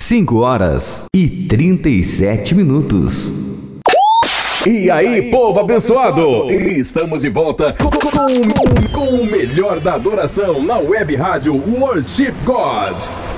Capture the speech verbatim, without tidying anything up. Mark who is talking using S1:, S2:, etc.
S1: cinco horas e trinta e sete minutos.
S2: E aí, povo abençoado! Estamos de volta com, com, com o melhor da adoração na web rádio Worship God.